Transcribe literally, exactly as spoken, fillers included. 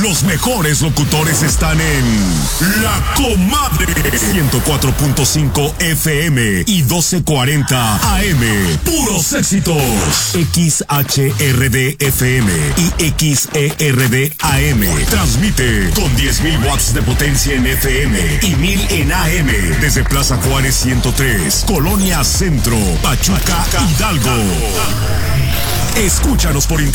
Los mejores locutores están en La Comadre. ciento cuatro punto cinco F M y doce cuarenta A M. Puros éxitos. X H R D F M y X E R D A M. Transmite con diez mil watts de potencia en F M y mil en A M. Desde Plaza Juárez ciento tres, Colonia Centro, Pachuca, Hidalgo. Escúchanos por internet.